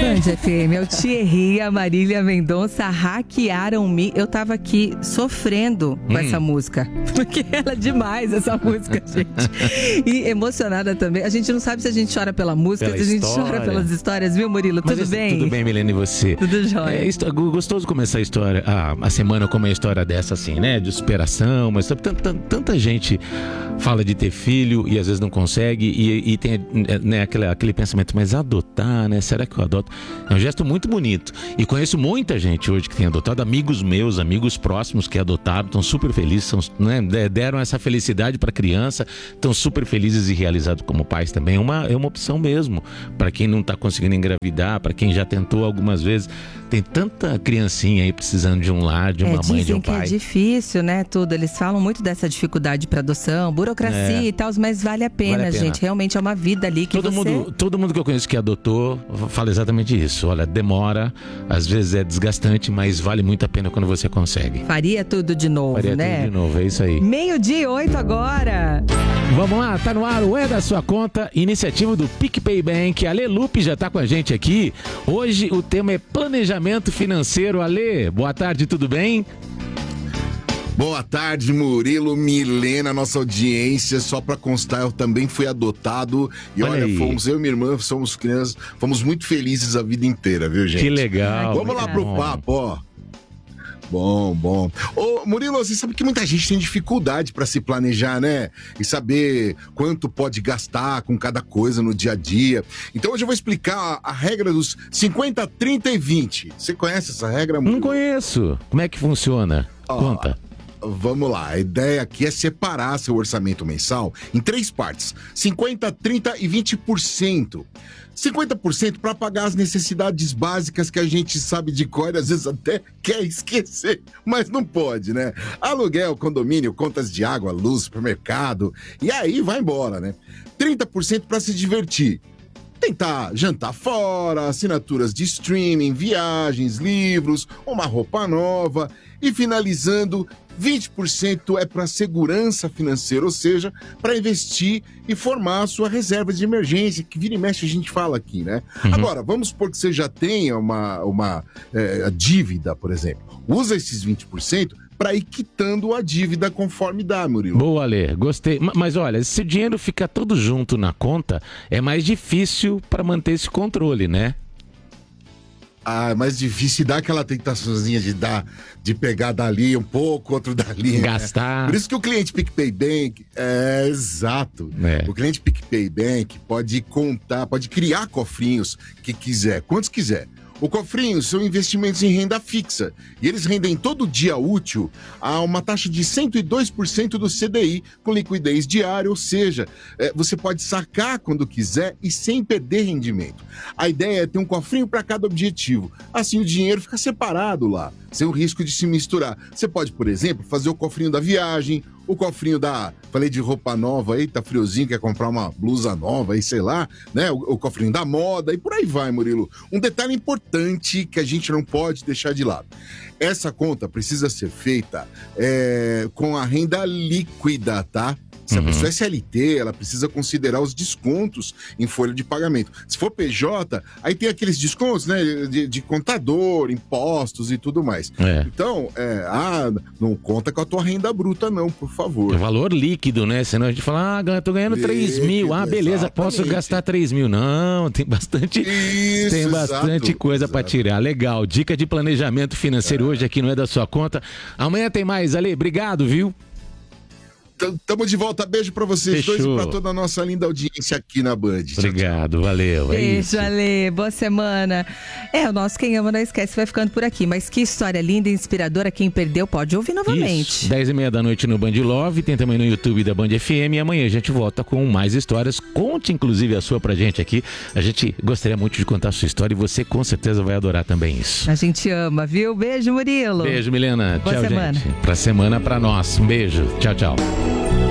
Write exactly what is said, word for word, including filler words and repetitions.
Band F M, é o Thierry e a Marília Mendonça hackearam-me. Eu tava aqui sofrendo com hum. essa música, porque ela é demais, essa música, gente. E emocionada também. A gente não sabe se a gente chora pela música, pela se a gente história. chora pelas histórias, viu, Murilo? Mas tudo bem? Tudo bem, Milena, e você? Tudo jóia. É gostoso começar a história, a, a semana com uma história dessa assim, né? De superação, mas tanta, tanta gente fala de ter filho e às vezes não consegue e, e tem, né, aquele, aquele pensamento, mas adotar, né? Será que eu adoto? É um gesto muito bonito. E conheço muita gente hoje que tem adotado, amigos meus, amigos próximos que adotaram, estão super felizes, são, né, deram essa felicidade para a criança, estão super felizes e realizados como pais também. É uma, é uma opção mesmo, para quem não está conseguindo engravidar, para quem já tentou algumas vezes. Tem tanta criancinha aí precisando de um lar, de uma é, mãe, de um pai. Dizem que é difícil, né, tudo. Eles falam muito dessa dificuldade para adoção, burocracia é. e tal, mas vale a pena, vale a pena, gente. Realmente é uma vida ali que todo você... Mundo, todo mundo que eu conheço que adotou fala exatamente isso. Olha, demora, às vezes é desgastante, mas vale muito a pena quando você consegue. Faria tudo de novo, Faria né? tudo de novo, é isso aí. Meio-dia e oito agora. Vamos lá, tá no ar o É da Sua Conta, iniciativa do PicPay Bank. Ale Lupe já tá com a gente aqui. Hoje o tema é planejamento financeiro. Ale, boa tarde, tudo bem? Boa tarde, Murilo, Milena, nossa audiência. Só pra constar, eu também fui adotado. E olha, olha fomos, eu e minha irmã, somos crianças, fomos muito felizes a vida inteira, viu, gente? Que legal. Vamos lá pro papo, ó. Bom, bom. Ô, Murilo, você sabe que muita gente tem dificuldade para se planejar, né? E saber quanto pode gastar com cada coisa no dia a dia. Então hoje eu vou explicar a regra dos cinquenta, trinta e vinte. Você conhece essa regra, Murilo? Não conheço. Como é que funciona? Ó, Conta. Vamos lá, a ideia aqui é separar seu orçamento mensal em três partes: cinquenta, trinta e vinte por cento. cinquenta por cento para pagar as necessidades básicas que a gente sabe de cor e às vezes até quer esquecer, mas não pode, né? Aluguel, condomínio, contas de água, luz, supermercado, e aí vai embora, né? trinta por cento para se divertir. Tentar jantar fora, assinaturas de streaming, viagens, livros, uma roupa nova. E finalizando, vinte por cento é para segurança financeira, ou seja, para investir e formar a sua reserva de emergência, que vira e mexe a gente fala aqui, né? Uhum. Agora, vamos supor que você já tenha uma, uma é, dívida, por exemplo. Usa esses vinte por cento para ir quitando a dívida conforme dá, Murilo. Boa, Lê, gostei. Mas olha, se o dinheiro fica todo junto na conta, é mais difícil para manter esse controle, né? Ah, é mais difícil dar aquela tentaçãozinha de dar, de pegar dali um pouco, outro dali. Gastar. Né? Por isso que o cliente PicPay Bank, é exato. É. O cliente PicPay Bank pode contar, pode criar cofrinhos que quiser, quantos quiser. O cofrinho são investimentos em renda fixa e eles rendem todo dia útil a uma taxa de cento e dois por cento do C D I com liquidez diária, ou seja, é, você pode sacar quando quiser e sem perder rendimento. A ideia é ter um cofrinho para cada objetivo, assim o dinheiro fica separado lá, sem o risco de se misturar. Você pode, por exemplo, fazer o cofrinho da viagem, o cofrinho da... Falei de roupa nova aí, tá friozinho, quer comprar uma blusa nova aí, sei lá, né? O, o cofrinho da moda e por aí vai, Murilo. Um detalhe importante que a gente não pode deixar de lado. Essa conta precisa ser feita é, com a renda líquida, tá? Se a pessoa é C L T, ela precisa considerar os descontos em folha de pagamento. Se for P J, aí tem aqueles descontos, né, de, de contador, impostos e tudo mais. É. Então, é, ah, não conta com a tua renda bruta não, por favor. É valor líquido, né? Senão a gente fala, ah, tô ganhando três mil. Ah, beleza, exatamente. Posso gastar três mil. Não, tem bastante, Isso, tem bastante exato, coisa para tirar. Legal, dica de planejamento financeiro é. hoje aqui não é da sua conta. Amanhã tem mais, Ale, obrigado, viu? Tamo de volta, beijo pra vocês Fechou. dois e pra toda a nossa linda audiência aqui na Band. Obrigado, tchau, tchau. Valeu. É beijo, isso. Ale, boa semana. É, o nosso Quem Ama Não Esquece vai ficando por aqui, mas que história linda e inspiradora, quem perdeu pode ouvir novamente. Isso, dez e meia da noite no Band Love, tem também no YouTube da Band F M e amanhã a gente volta com mais histórias, conte inclusive a sua pra gente aqui, a gente gostaria muito de contar a sua história e você com certeza vai adorar também isso. A gente ama, viu? Beijo, Murilo. Beijo, Milena. Boa tchau, semana. gente. Pra semana pra nós. Um beijo. Tchau, tchau.